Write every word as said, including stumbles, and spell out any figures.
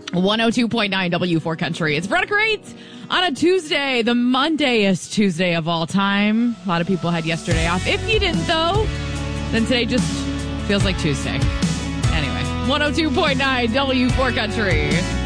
one oh two point nine W four Country. It's Veronica Rates on a Tuesday, the Mondayest Tuesday of all time. A lot of people had yesterday off. If you didn't, though, then today just feels like Tuesday. Anyway, one oh two point nine W four Country.